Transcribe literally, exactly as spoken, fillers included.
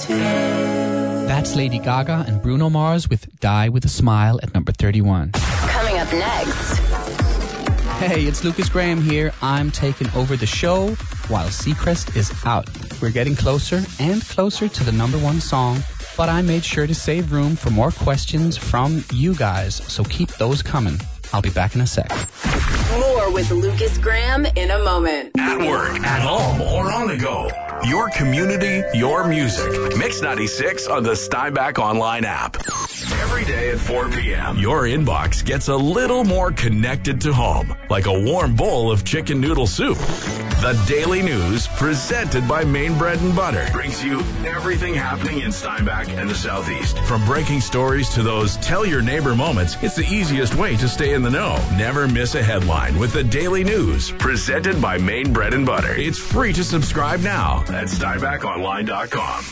That's Lady Gaga and Bruno Mars with Die With a Smile at number thirty-one. Coming up next. Hey, it's Lucas Graham here. I'm taking over the show while Seacrest is out. We're getting closer and closer to the number one song, but I made sure to save room for more questions from you guys, so keep those coming. I'll be back in a sec. More with Lucas Graham in a moment. At work, at home, or on the go. Your community, your music. Mix ninety-six on the Steinbach Online app. Every day at four p.m., your inbox gets a little more connected to home, like a warm bowl of chicken noodle soup. The Daily News, presented by Maine Bread and Butter, brings you everything happening in Steinbach and the Southeast. From breaking stories to those tell your neighbor moments, it's the easiest way to stay in the know. Never miss a headline with the Daily News, presented by Maine Bread and Butter. It's free to subscribe now at steinbach online dot com.